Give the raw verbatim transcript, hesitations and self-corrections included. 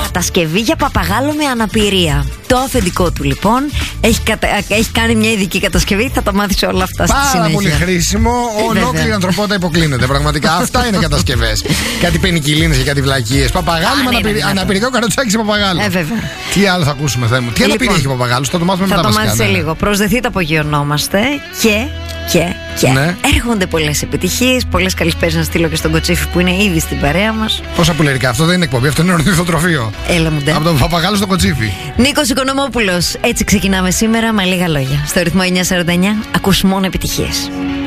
Κατασκευή για παπαγάλο με αναπηρία. Το αφεντικό του λοιπόν έχει, κατα... έχει κάνει μια ειδική κατασκευή. Θα τα μάθεις όλα αυτά στη συνέχεια. Πάρα πολύ χρήσιμο. Ολόκληρη η ανθρωπότητα υποκλίνεται. Πραγματικά αυτά είναι κατασκευές. Κάτι πενικυλίνες και κάτι βλακίες. Παπαγάλο με αναπηρία. Αναπηρικό καροτσάκι σε παπαγάλο. Ε, βέβαια. Τι άλλο θα ακούσουμε, Θεέ μου. Τι αναπηρία λοιπόν, έχει ο παπαγάλος, θα το μάθουμε μετά. Θα το μάθεις σε ναι. λίγο. Προσδεθείτε, απογειωνόμαστε και. Και, και ναι. έρχονται πολλές επιτυχίες. Πολλές καλησπέρες να στείλω και στον Κοτσίφη που είναι ήδη στην παρέα μας. Πόσα πουλερικά, αυτό δεν είναι εκπομπή, αυτό είναι ορνηθοτροφείο. Έλα μου ντε. Από τον παπαγάλο στο Κοτσίφη. Νίκος Οικονομόπουλος. Έτσι ξεκινάμε σήμερα με λίγα λόγια. Στο ρυθμό εννιακόσια σαράντα εννιά ακούς μόνο επιτυχίες.